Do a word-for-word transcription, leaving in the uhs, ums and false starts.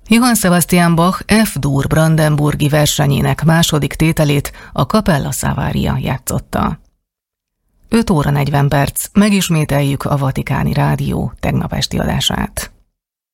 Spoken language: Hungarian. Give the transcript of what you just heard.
Johann Sebastian Bach F-dur brandenburgi versenyének második tételét a Capella Savaria játszotta. öt óra negyven perc, megismételjük a Vatikáni Rádió tegnap esti adását.